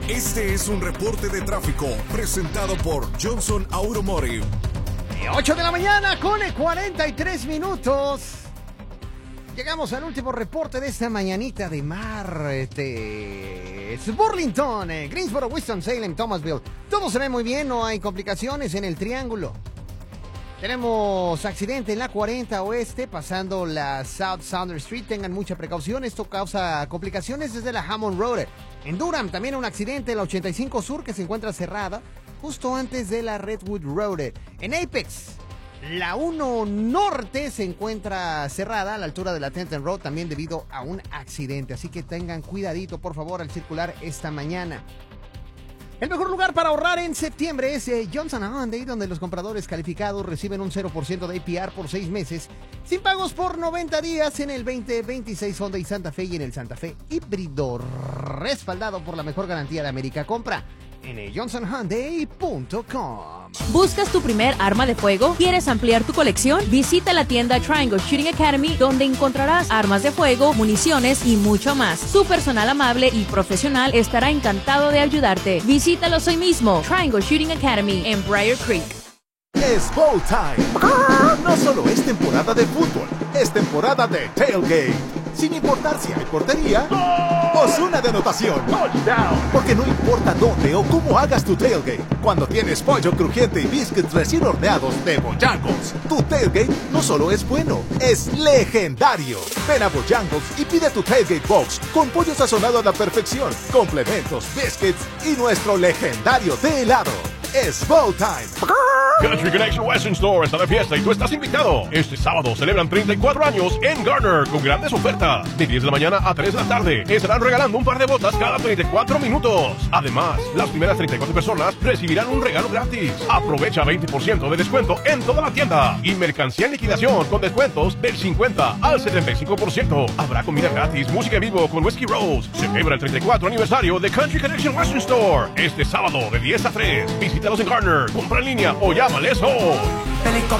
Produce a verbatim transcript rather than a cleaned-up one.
Este es un reporte de tráfico presentado por Johnson Automotive. ocho de la mañana con cuarenta y tres minutos. Llegamos al último reporte de esta mañanita de martes. Burlington, eh, Greensboro, Winston-Salem, Thomasville. Todo se ve muy bien, no hay complicaciones en el triángulo. Tenemos accidente en la cuarenta Oeste, pasando la South Southern Street. Tengan mucha precaución, esto causa complicaciones desde la Hammond Road. En Durham también un accidente en la ochenta y cinco Sur que se encuentra cerrada justo antes de la Redwood Road. En Apex, la uno Norte se encuentra cerrada a la altura de la Tenton Road también debido a un accidente. Así que tengan cuidadito, por favor, al circular esta mañana. El mejor lugar para ahorrar en septiembre es eh, Johnson Hyundai, donde los compradores calificados reciben un cero por ciento de A P R por seis meses, sin pagos por noventa días en el veinte veintiséis Hyundai Santa Fe y en el Santa Fe híbrido, respaldado por la mejor garantía de América. Compra en eh, johnson hyundai punto com. ¿Buscas tu primer arma de fuego? ¿Quieres ampliar tu colección? Visita la tienda Triangle Shooting Academy, donde encontrarás armas de fuego, municiones y mucho más. Su personal amable y profesional estará encantado de ayudarte. Visítalos hoy mismo. Triangle Shooting Academy en Briar Creek. Es Bowl Time. No solo es temporada de fútbol, es temporada de tailgate. Sin importar si hay portería o zona de anotación. Porque no importa dónde o cómo hagas tu tailgate, cuando tienes pollo crujiente y biscuits recién horneados de Bojangles, tu tailgate no solo es bueno, es legendario. Ven a Bojangles y pide tu tailgate box con pollo sazonado a la perfección, complementos, biscuits y nuestro legendario té helado. Es Bowl Time. Country Connection Western Store está de fiesta y tú estás invitado. Este sábado celebran treinta y cuatro años en Garner con grandes ofertas. De diez de la mañana a tres de la tarde estarán regalando un par de botas cada treinta y cuatro minutos. Además, las primeras treinta y cuatro personas recibirán un regalo gratis. Aprovecha veinte por ciento de descuento en toda la tienda y mercancía en liquidación con descuentos del cincuenta al setenta y cinco por ciento. Habrá comida gratis, música en vivo con Whiskey Rose. Celebra el treinta y cuatro aniversario de Country Connection Western Store este sábado de diez a tres. Visítalos en Garner, compra en línea o llámales hoy.